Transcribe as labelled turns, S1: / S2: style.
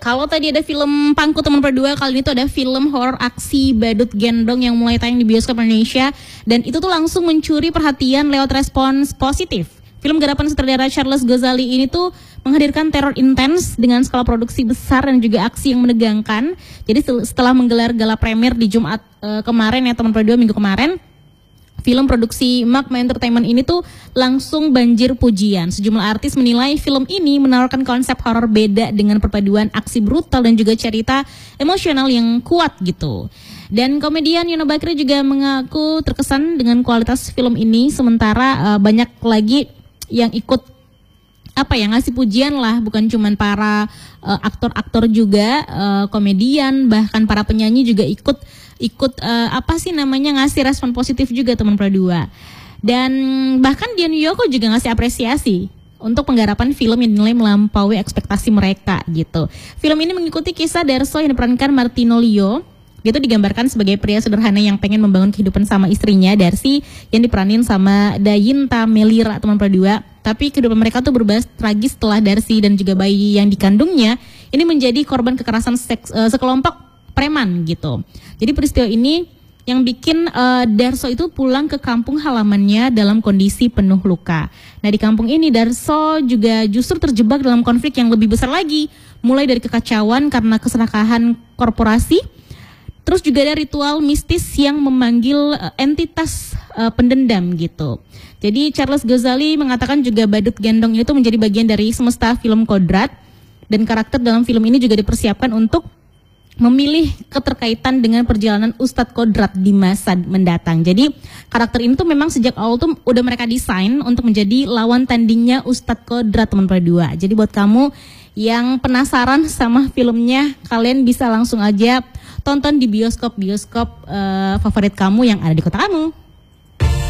S1: Kalau tadi ada film Pangku Teman Berdua, kali ini tuh ada film horor aksi Badut Gendong yang mulai tayang di bioskop Indonesia. Dan itu tuh langsung mencuri perhatian lewat respons positif. Film garapan sutradara Charles Ghazali ini tuh menghadirkan teror intens dengan skala produksi besar dan juga aksi yang menegangkan. Jadi setelah menggelar gala premier di Jumat kemarin ya teman berdua, minggu kemarin, film produksi Magma Entertainment ini tuh langsung banjir pujian. Sejumlah artis menilai film ini menawarkan konsep horor beda dengan perpaduan aksi brutal dan juga cerita emosional yang kuat gitu. Dan komedian Yono Bakri juga mengaku terkesan dengan kualitas film ini, sementara banyak lagi yang ikut ngasih pujian lah, bukan cuman para aktor-aktor juga, komedian, bahkan para penyanyi juga ikut ngasih respon positif juga teman berdua. Dan bahkan Dian Yoko juga ngasih apresiasi untuk penggarapan film yang dinilai melampaui ekspektasi mereka gitu. Film ini mengikuti kisah Darso yang diperankan Martino Lio. Dia tuh digambarkan sebagai pria sederhana yang pengen membangun kehidupan sama istrinya, Darsi, yang diperanin sama Dayinta Melira teman berdua. Tapi kehidupan mereka tuh berbahas tragis setelah Darsi dan juga bayi yang dikandungnya ini menjadi korban kekerasan sekelompok preman gitu. Jadi peristiwa ini yang bikin Darso itu pulang ke kampung halamannya dalam kondisi penuh luka. Nah di kampung ini Darso juga justru terjebak dalam konflik yang lebih besar lagi. Mulai dari kekacauan karena keserakahan korporasi, terus juga ada ritual mistis yang memanggil entitas pendendam gitu. Jadi Charles Ghazali mengatakan juga Badut Gendong itu menjadi bagian dari semesta film Kodrat. Dan karakter dalam film ini juga dipersiapkan untuk memilih keterkaitan dengan perjalanan Ustadz Kodrat di masa mendatang. Jadi karakter ini tuh memang sejak awal tuh udah mereka desain untuk menjadi lawan tandingnya Ustadz Kodrat teman berdua. Jadi buat kamu yang penasaran sama filmnya, kalian bisa langsung aja tonton di bioskop favorit kamu yang ada di kota kamu.